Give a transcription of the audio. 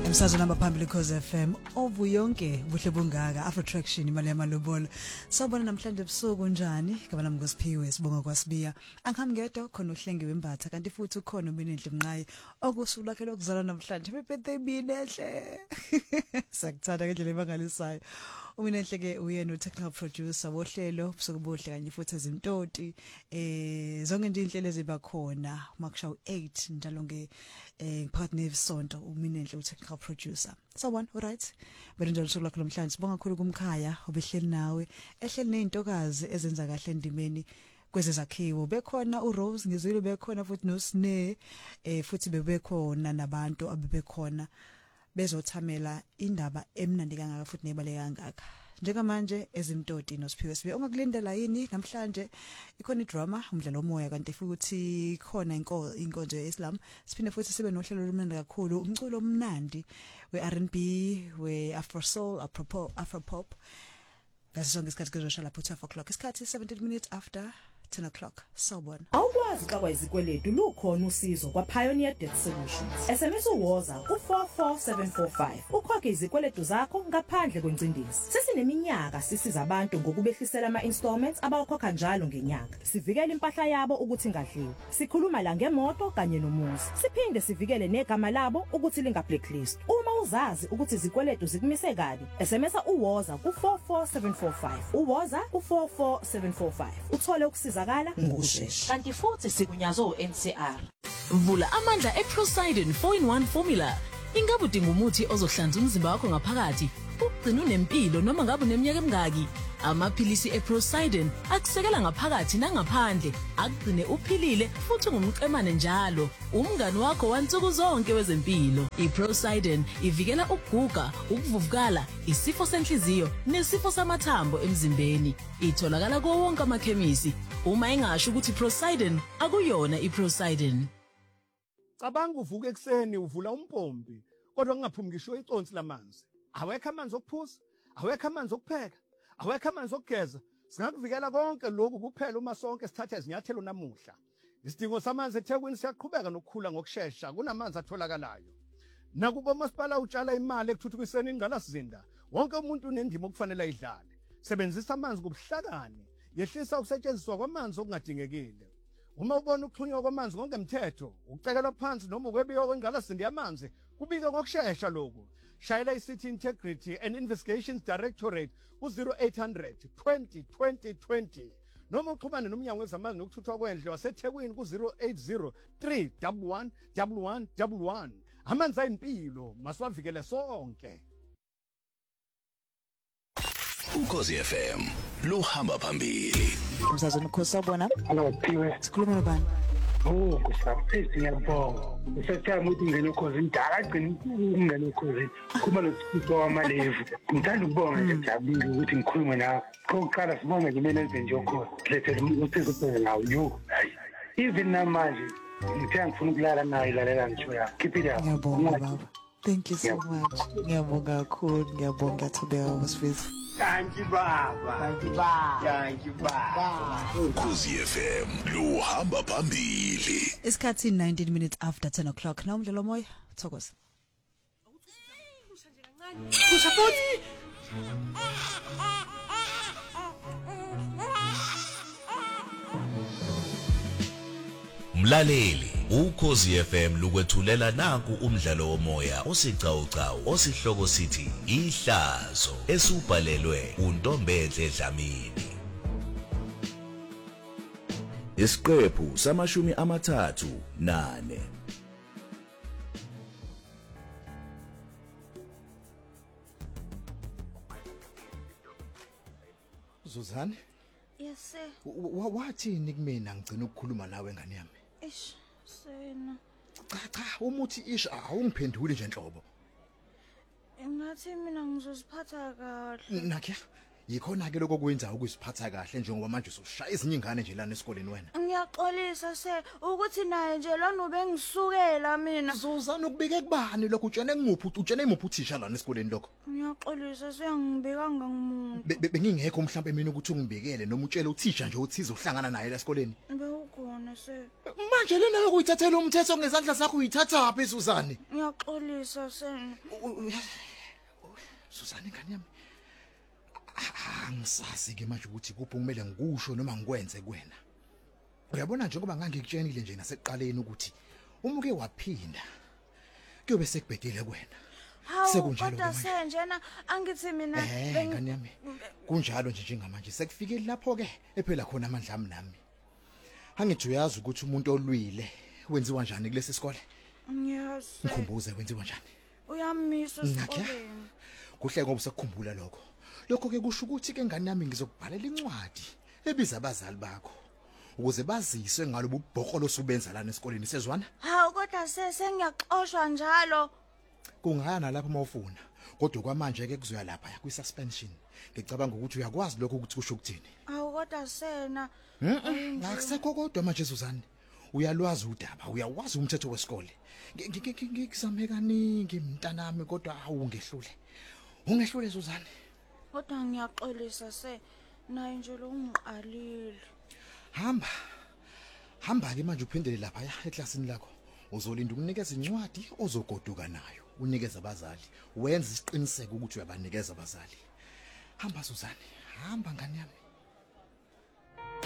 Umsazwe namba phambili Khosi FM ovuyonke buhle bungaka Afro Traction imali yamalobolo sawubona namhlanje ebusuku njani ngaba nami ngosiphiwe sibonga kwaSibiya angihambingedwa khona uhlenge wembatha kanti futhi ukhona uMinenhle Mnqayi okusuku lakhe lokuzalwa namhlanje happy birthday Minenhle sakuthanda ngendlela ebangalisayo uMinenhle ke uyena u-technical producer wohlelo busuku bohle kanye futhi ezintoti zonke nje inhlelo eziba khona makushaw 8 njalo phakathi nevsonto uMinenhle u-technical producer sawubona alright bese njalo usuku lakho namhlanje sibonga kakhulu kumkhaya obehleli nawe ehleli nezintokazi ezenza kahle endimeni kwezezakhiwo bekhona uRose ngizwile bekhona futhi noSne futhi bebekhona nabantu abebekhona bezothamela indaba emnandi kangaka futhi nebaleka kangaka njengamanje ezimtoti noSiphiwe Sibiya ongakulindela yini namhlanje ikhona idrama umdlalo womoya kanti futhi khona inkonzo yeIslam siphinde futhi sibe nohlelo olumnandi kakhulu umculo omnandi we-R&B we-Afro Soul Afro Pop ngaso sonke isikhathi kuzosha lapho 12 o'clock isikhathi 17 minutes after 10 o'clock sawubona awukwazi xa kwayizikweletu lukhona usizo kwa Pioneer Debt Solutions SMS uwoza ku44745 ukhokhe izikweletu zakho ngaphandle kwencindezi sesineminyaka sisiza abantu ngokubehlisela ama-installments abawakhokha njalo ngenyanga sivikele impahla yabo ukuthi ingadliwa sikhuluma la ngemoto kanye nomuzi siphinde sivikele negama labo ukuthi linga-blacklist uma uzazi ukuthi izikweletu zikumise kabi SMS uwoza ku44745 uwoza ku44745 uthole ukusizakala ngokusheshsha kanti futhi sikunyazo NCR vula amandla eProsident 4-in-1 formula ingabe udinga umuthi ozohlanza umzimba wakho ngaphakathi ugcina unempilo noma ngabe uneminyaka emingaki amaphilisi eProsident akusekela ngaphakathi nangaphandle akugcine uphilile futhi ungumqemane njalo umngani wakho wansuku zonke wezempilo iProsident ivikela ukuguga ukuvuvukala isifo senhliziyo nesifo samathambo emzimbeni itholakala kuwo wonke amakhemisi uma engasho ukuthi Prosident akuyona iProsident cabanga uvuka ekseni uvula umpompi kodwa kungaphumi ngisho iconsi lamanzi awekho amanzi okuphuza awekho amanzi okupheka awekho amanzi okugeza singakuvikela konke lokhu kuphela uma sonke sithatha izinyathelo namuhla isidingo samanzi eThekwini siyaqhubeka nokukhula ngokusheshsha kunamanzi atholakalayo nakuba umasipala utshala imali ekuthuthukiseni ingqalasizinda wonke umuntu unendima okufanele ayidlale sebenzisa amanzi ngobuhlakani yehlisa ukusetshenziswa kwamanzi okungadingekile uma ubona ukuxhunywa kwamanzi ngongemthetho ukucekelwa phansi noma ukwebiwa kwengqalasizinda yamanzi kubike ngokusheshsha lokhu shayela iCity Integrity and Investigations Directorate ku0800 20 20 20 noma uxhumane nomnyango wezamanzi nokuthuthwa kwendle waseThekwini ku080 311 1111 amanzi ayimpilo masiwavikele sonke Ukhosi FM luhamba phambili umsazwe Khosi sawubona Hello Phiwe sikhuluma nobani kusaphi ngiyabonga usethemba ukuthi ngene Ukhosi indala agcina ungene Ukhosi kuma noSipho wamalevu ngithanda ukubonga nje jabulile ukuthi ngikhulume nawe kokuqala sibonga nje mina nje Ukhosi lethele usizo phela nawe yo even namanje ngithanda ngifuna ukulala naye lalela ngisho ya keep it up ngiyabonga baba thank you so much ngiyabonga kakhulu ngiyabonga Thobeka wasifisa Thank you baba thank you baba Ukhosi FM luhamba phambili isikhathi 19 minutes after 10 o'clock na umdlalo moya thokoza kusha futhi Mlaleli Ukhosi FM lukwethulela nanku umdlalo womoya osicawucawu osihloko sithi Ihlazo esubhalelwe uNtombedle Dlamini Isiqephu samashumi amathathu nane Zuzane Yes sir. wathini kumina ngicina ukukhuluma nawe ngane yami Eish sena. cha umuthi ish awungiphenduli nje nhlobo Engathi mina ngizosiphatha kahle. nakhe Yikhona ke lokho kwenza ukuziphatha kahle njengoba manje usushaya ezinye ingane nje lana esikoleni wena. Ngiyaxolisa se ukuthi naye nje lona ubengisukela mina. Suzana ukubike kubani lokho utshene utshene imuphi uthisha lana esikoleni lokho? Ngiyaxolisa sengibekanga ngumuntu. Bengingekho mhlawumbe mina ukuthi ungibekele noma utshele uthisha nje uthize uhlangana naye la esikoleni. Bewukhona se. Manje lena ukuyithathela umthetho ngezandla zakho uyithatha phi Suzane? Ngiyaxolisa se. Suzane ngani yami. Angisazi ke manje ukuthi kuphi kumele ngikusho noma ngikwenze kuwena. Uyabona nje ngoba ngangikutshenile nje nasekuqaleni ukuthi uma uke waphinda kuyobe sekubhedile kuwena. Sekunjalo kodwa senjena angithi mina ngani yami. Kunjalo nje njengamanje sekufike lapho ke ephela khona amandla ami nami. Angithi uyazi ukuthi umuntu olwile wenziwa kanjani kulesi sikole? Ngiyazi. Ngikhumbuze wenziwa kanjani? Uyamisa esikoleni. Kuhle ngoba usekukhumbula lokho. Lokho ke kusho ukuthi ke ngani yami ngizokubhalela incwadi ebiza abazali bakho ukuze baziswe ngalobu bhokolo osubenza lana esikoleni sezwana. Hawu kodwa sengiyaxoshwa njalo. Kungana lapho mawufuna kodwa kwamanje ke kuzoya lapha kwi suspension. Ngicabanga ukuthi uyakwazi lokho ukuthi kusho ukuthini. Hawu kodwa sena. Akusekho kodwa manje Suzane. Uyalwazi udaba, uyawazi umthetho wesikole. Ngikuzame kaningi mntanami kodwa awungehlule. Ungehlule Suzane. Kodwa ngiyaxolisa se naye nje lo ungiqalile. Hamba ke manje uphindele lapha eklasini lakho. Uzolinda ukunikeza incwadi ozogoduka nayo. Unikeze abazali. Wenza isiqiniseko ukuthi uyabanikeza abazali. Hamba Suzane, hamba ngani yami.